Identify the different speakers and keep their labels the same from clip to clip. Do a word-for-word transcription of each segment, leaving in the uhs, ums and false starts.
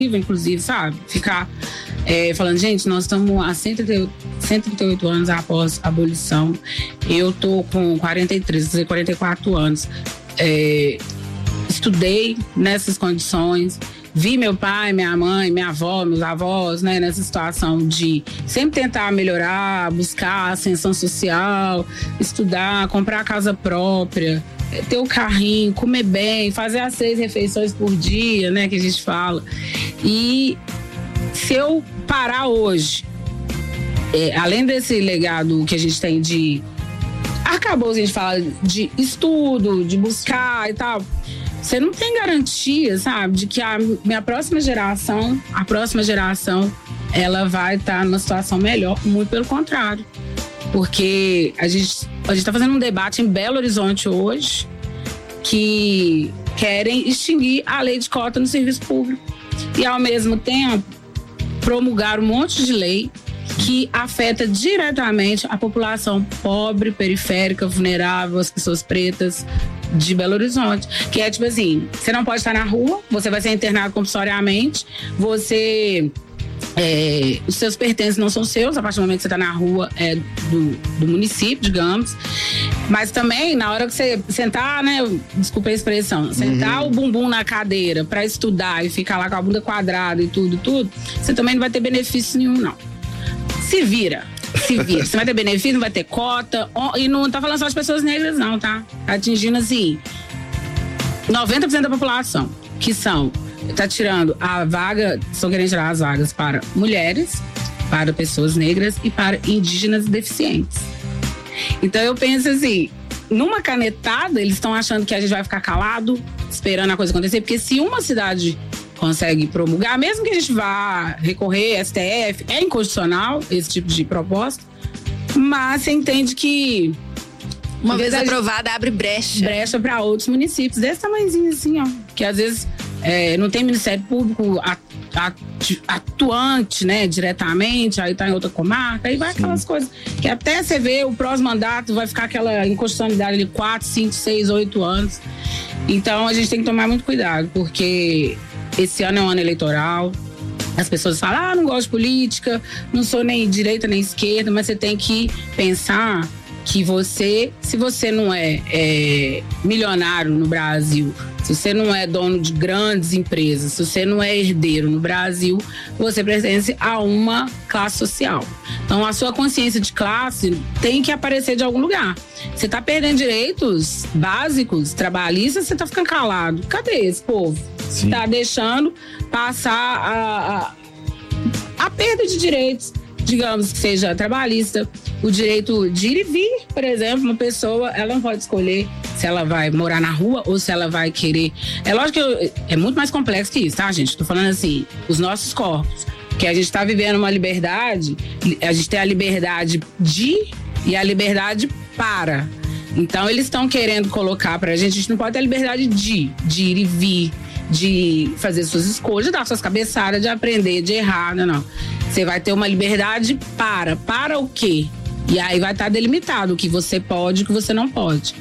Speaker 1: inclusive, sabe? Ficar é, falando, gente, nós estamos há cento e trinta e oito anos após a abolição. Eu tô com quarenta e três, quarenta e quatro anos. É, estudei nessas condições. Vi meu pai, minha mãe, minha avó, meus avós, né, nessa situação de sempre tentar melhorar, buscar ascensão social, estudar, comprar casa própria, ter o carrinho, comer bem, fazer as seis refeições por dia, né, que a gente fala. E se eu parar hoje, é, além desse legado que a gente tem de arcabouço, a gente fala de estudo, de buscar e tal, você não tem garantia, sabe, de que a minha próxima geração, a próxima geração, ela vai estar numa situação melhor, muito pelo contrário. Porque a gente a gente tá fazendo um debate em Belo Horizonte hoje que querem extinguir a lei de cota no serviço público e, ao mesmo tempo, promulgar um monte de lei que afeta diretamente a população pobre, periférica, vulnerável, as pessoas pretas de Belo Horizonte. Que é tipo assim, você não pode estar na rua, você vai ser internado compulsoriamente, você... É, os seus pertences não são seus, a partir do momento que você está na rua é do, do município, digamos. Mas também, na hora que você sentar, né, desculpa a expressão, sentar uhum. o bumbum na cadeira para estudar e ficar lá com a bunda quadrada e tudo, tudo, você também não vai ter benefício nenhum, não. Se vira, se vira. Você vai ter benefício, não vai ter cota. E não tá falando só de pessoas negras, não, tá? Tá atingindo, assim, noventa por cento da população, que são... Tá tirando a vaga, estão querendo tirar as vagas para mulheres, para pessoas negras e para indígenas deficientes. Então eu penso assim, numa canetada, eles estão achando que a gente vai ficar calado, esperando a coisa acontecer, porque se uma cidade consegue promulgar, mesmo que a gente vá recorrer, S T F, é inconstitucional esse tipo de proposta, mas você entende que
Speaker 2: uma vez aprovada, abre brecha.
Speaker 1: Brecha para outros municípios, desse tamanhozinho assim, ó, que às vezes É, não tem Ministério Público atuante, né, diretamente, aí tá em outra comarca, aí vai aquelas Sim. coisas que até você vê o próximo mandato vai ficar aquela inconstitucionalidade de quatro, cinco, seis, oito anos. Então a gente tem que tomar muito cuidado, porque esse ano é um ano eleitoral. As pessoas falam, ah, não gosto de política, não sou nem direita nem esquerda, mas você tem que pensar que você, se você não é, é milionário no Brasil, se você não é dono de grandes empresas, se você não é herdeiro no Brasil, você pertence a uma classe social. Então, a sua consciência de classe tem que aparecer de algum lugar. Você está perdendo direitos básicos, trabalhistas, você está ficando calado. Cadê esse povo? Você está deixando passar a, a, a perda de direitos, digamos que seja trabalhista, o direito de ir e vir, por exemplo, uma pessoa, ela não pode escolher se ela vai morar na rua ou se ela vai querer. É lógico que eu, é muito mais complexo que isso, tá, gente? Tô falando assim, os nossos corpos, que a gente tá vivendo uma liberdade, a gente tem a liberdade de e a liberdade para. Então, eles estão querendo colocar pra gente, a gente não pode ter a liberdade de, de ir e vir, de fazer suas escolhas, de dar suas cabeçadas, de aprender, de errar, não, não. Você vai ter uma liberdade para. Para o quê? E aí vai estar delimitado o que você pode e o que você não pode.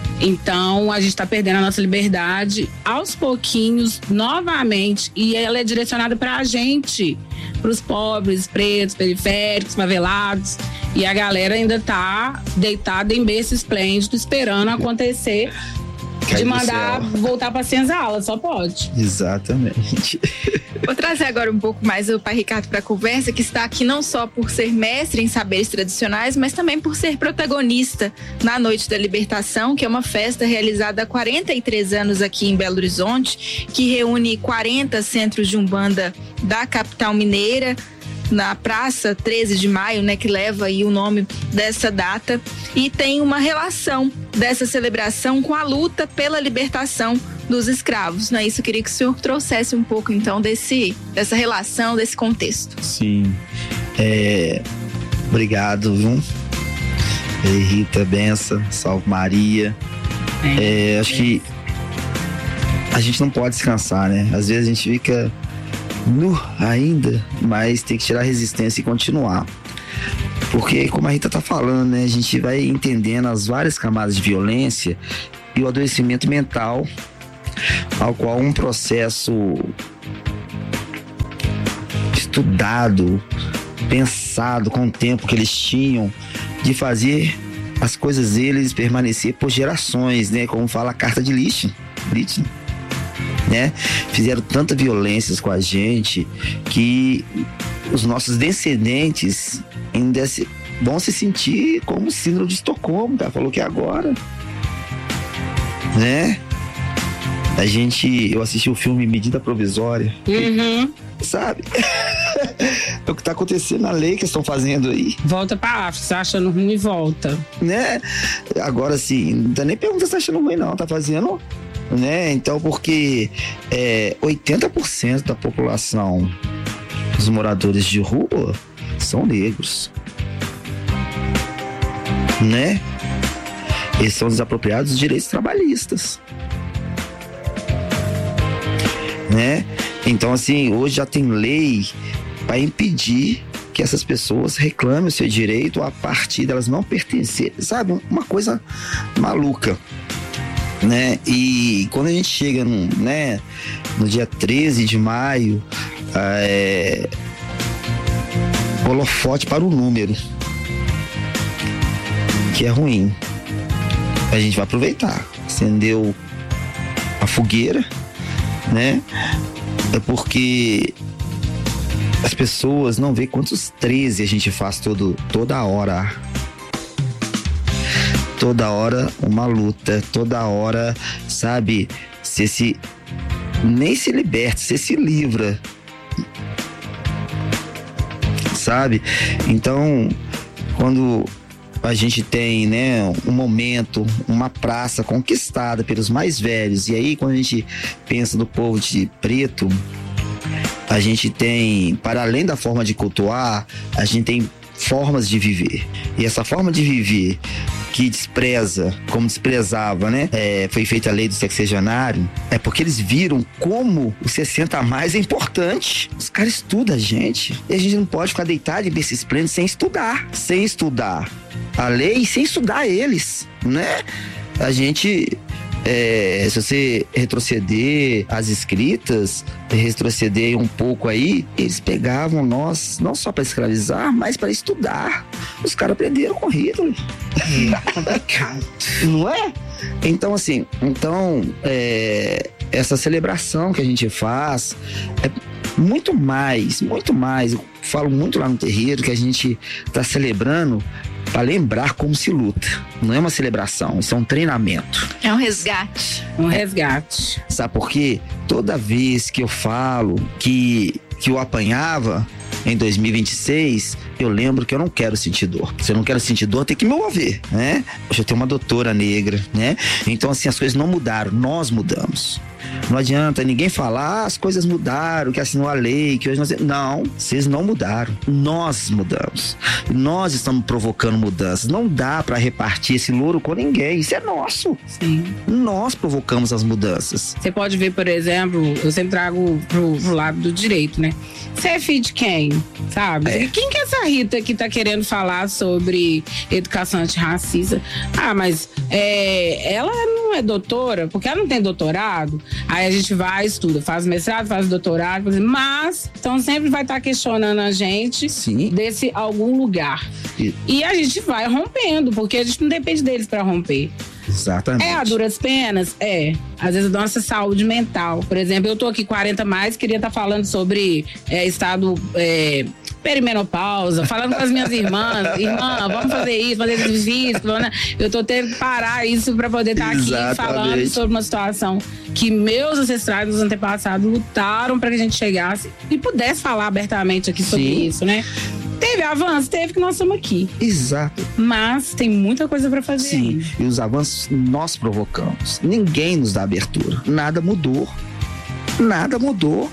Speaker 1: Então, a gente está perdendo a nossa liberdade aos pouquinhos, novamente, e ela é direcionada para a gente, para os pobres, pretos, periféricos, favelados. E a galera ainda está deitada em berço esplêndido, esperando acontecer. Cai de mandar voltar para senzala, só pode.
Speaker 3: Exatamente.
Speaker 2: Vou trazer agora um pouco mais o pai Ricardo para a conversa, que está aqui não só por ser mestre em saberes tradicionais, mas também por ser protagonista na Noite da Libertação, que é uma festa realizada há quarenta e três anos aqui em Belo Horizonte, que reúne quarenta centros de umbanda da capital mineira, na Praça treze de maio, né, que leva aí o nome dessa data, e tem uma relação dessa celebração com a luta pela libertação dos escravos, não é isso? Eu queria que o senhor trouxesse um pouco, então, desse, dessa relação, desse contexto.
Speaker 3: Sim. É, obrigado, viu? E Rita, benção, salve Maria. É, acho que a gente não pode descansar, né? Às vezes a gente fica nu ainda, mas tem que tirar a resistência e continuar. Porque, como a Rita tá falando, né? A gente vai entendendo as várias camadas de violência e o adoecimento mental, ao qual um processo estudado, pensado com o tempo que eles tinham de fazer as coisas deles permanecer por gerações, né? Como fala a carta de Lichten, Lichten, né? Fizeram tanta violência com a gente que os nossos descendentes ainda se, vão se sentir como síndrome de Estocolmo, tá? Falou que agora, né? A gente, eu assisti o filme Medida Provisória.
Speaker 1: Uhum.
Speaker 3: Sabe? É o que tá acontecendo na lei que estão fazendo aí.
Speaker 1: Volta pra África, tá achando ruim e volta.
Speaker 3: Né? Agora sim, não tá nem perguntando se tá achando ruim, não. Tá fazendo, né? Então, porque é, oitenta por cento da população dos moradores de rua são negros. Né? Eles são desapropriados dos direitos trabalhistas. Né? Então, assim, hoje já tem lei para impedir que essas pessoas reclamem o seu direito a partir delas não pertencerem, sabe? Uma coisa maluca, né? E quando a gente chega no, né, no dia treze de maio, é, holofote para o número, que é ruim. A gente vai aproveitar, acendeu a fogueira, né? É porque as pessoas não veem quantos treze a gente faz todo, toda hora. Toda hora uma luta, toda hora, sabe? Você se nem se liberta, você se livra, sabe? Então, quando a gente tem, né, um momento, uma praça conquistada pelos mais velhos, e aí quando a gente pensa no povo de preto, a gente tem, para além da forma de cultuar, a gente tem formas de viver. E essa forma de viver que despreza, como desprezava, né? É, foi feita a lei do sexagenário, é porque eles viram como o sessenta a mais é importante. Os caras estudam a gente. E a gente não pode ficar deitado em berço esplêndido sem estudar. Sem estudar a lei e sem estudar eles, né? A gente... É, se você retroceder as escritas, retroceder um pouco aí, eles pegavam nós não só para escravizar, mas para estudar. Os caras aprenderam com Hitler.
Speaker 1: É complicado.
Speaker 3: Não é? Então, assim, então, é, essa celebração que a gente faz é muito mais, muito mais. Eu falo muito lá no terreiro que a gente está celebrando para lembrar como se luta. Não é uma celebração, isso é um treinamento.
Speaker 2: É um resgate.
Speaker 1: Um resgate.
Speaker 3: Sabe por quê? Toda vez que eu falo que, que eu apanhava em dois mil e vinte e seis, eu lembro que eu não quero sentir dor. Se eu não quero sentir dor, tem que me mover, né? Hoje eu tenho uma doutora negra, né? Então, assim, as coisas não mudaram, nós mudamos. Não adianta ninguém falar, ah, as coisas mudaram, que assinou a lei, que hoje nós... Não, vocês não mudaram. Nós mudamos. Nós estamos provocando mudanças. Não dá para repartir esse louro com ninguém. Isso é nosso.
Speaker 1: Sim.
Speaker 3: Nós provocamos as mudanças.
Speaker 1: Você pode ver, por exemplo, eu sempre trago pro, pro lado do direito, né? Você é filho de quem? Sabe?
Speaker 3: É.
Speaker 1: Quem que é essa Rita que tá querendo falar sobre educação antirracista? Ah, mas é, ela não é doutora, porque ela não tem doutorado. Aí a gente vai, estuda, faz mestrado, faz doutorado, mas então sempre vai estar questionando a gente. Sim. Desse algum lugar. E... e a gente vai rompendo, porque a gente não depende deles para romper.
Speaker 3: Exatamente.
Speaker 1: É a duras penas? É. Às vezes a nossa saúde mental. Por exemplo, eu tô aqui quarenta mais, queria estar tá falando sobre é, estado é, perimenopausa, falando com as minhas irmãs. Irmã, vamos fazer isso, fazer exercício. Vamos... Eu tô tendo que parar isso para poder estar tá aqui falando sobre uma situação que meus ancestrais, meus antepassados lutaram para que a gente chegasse e pudesse falar abertamente aqui sobre Sim. isso, né? Teve avanço, teve que nós estamos aqui.
Speaker 3: Exato.
Speaker 1: Mas tem muita coisa para fazer.
Speaker 3: Sim, e os avanços nós provocamos. Ninguém nos dá abertura. Nada mudou. Nada mudou.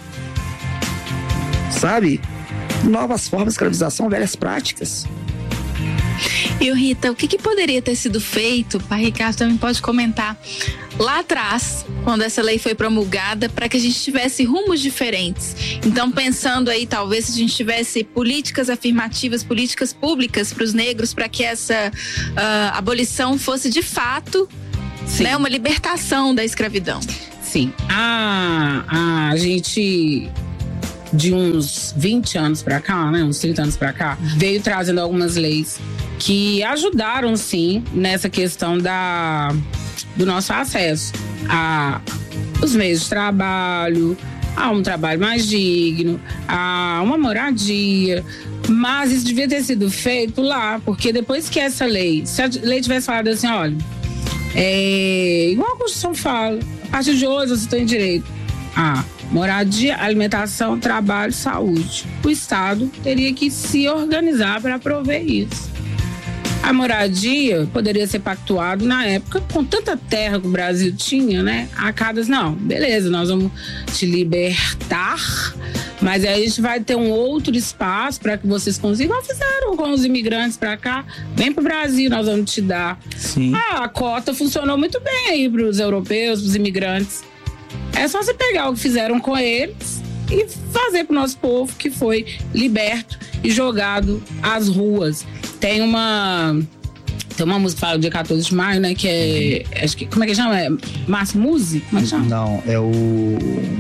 Speaker 3: Sabe? Novas formas de escravização, velhas práticas.
Speaker 2: E Rita, o que, que poderia ter sido feito? O pai Ricardo também pode comentar. Lá atrás, quando essa lei foi promulgada, para que a gente tivesse rumos diferentes. Então, pensando aí, talvez, se a gente tivesse políticas afirmativas, políticas públicas para os negros, para que essa uh, abolição fosse de fato, né, uma libertação da escravidão.
Speaker 1: Sim. A, a gente de uns vinte anos para cá, né, uns trinta anos para cá, veio trazendo algumas leis que ajudaram, sim, nessa questão da, do nosso acesso a os meios de trabalho, a um trabalho mais digno, a uma moradia. Mas isso devia ter sido feito lá, porque depois que essa lei, se a lei tivesse falado assim, olha, é igual a Constituição fala, a partir de hoje você tem direito a moradia, alimentação, trabalho, saúde. O Estado teria que se organizar para prover isso. A moradia poderia ser pactuado na época, com tanta terra que o Brasil tinha, né? A cada, não, beleza, nós vamos te libertar, mas aí a gente vai ter um outro espaço para que vocês consigam. Fizeram com os imigrantes para cá, vem pro Brasil, nós vamos te dar.
Speaker 3: Sim.
Speaker 1: Ah, a cota funcionou muito bem aí para os europeus, para os imigrantes. É só você pegar o que fizeram com eles e fazer pro nosso povo, que foi liberto e jogado às ruas. Tem uma tem uma música que fala do dia quatorze de maio, né? Que é, acho que, como é que chama? É Márcio Muzi? Como é que chama?
Speaker 3: Não, é o...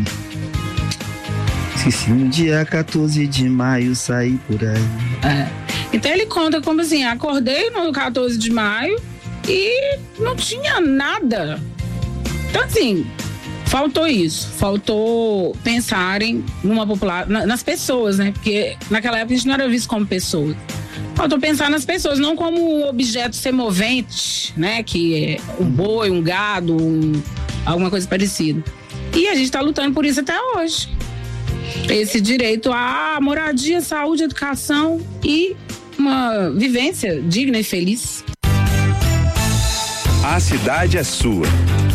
Speaker 3: Esqueci. No dia quatorze de maio saí por aí.
Speaker 1: É. Então ele conta como assim, acordei no quatorze de maio e não tinha nada. Então assim, faltou isso, faltou pensarem numa população, nas pessoas, né? Porque naquela época a gente não era visto como pessoas. Faltou pensar nas pessoas, não como um objeto semovente, né? Que é um boi, um gado, um, alguma coisa parecida. E a gente está lutando por isso até hoje. Esse direito à moradia, saúde, educação e uma vivência digna e feliz.
Speaker 4: A cidade é sua.